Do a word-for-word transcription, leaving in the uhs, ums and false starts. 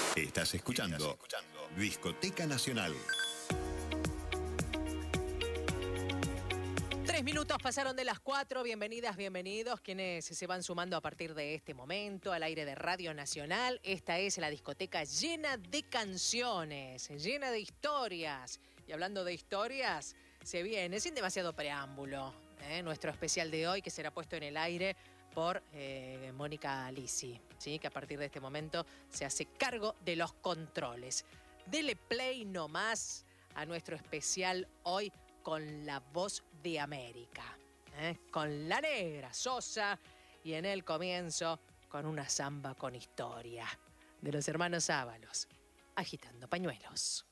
Estás escuchando, Estás escuchando Discoteca Nacional. Tres minutos pasaron de las cuatro. Bienvenidas, bienvenidos quienes se van sumando a partir de este momento al aire de Radio Nacional. Esta es la discoteca llena de canciones, llena de historias. Y hablando de historias, se viene sin demasiado preámbulo, ¿eh? nuestro especial de hoy, que será puesto en el aire por eh, Mónica Lisi, ¿sí? que a partir de este momento se hace cargo de los controles. Dele play nomás a nuestro especial hoy con la voz de América, ¿eh? con la negra Sosa, y en el comienzo con una samba con historia de los hermanos Ábalos, agitando pañuelos.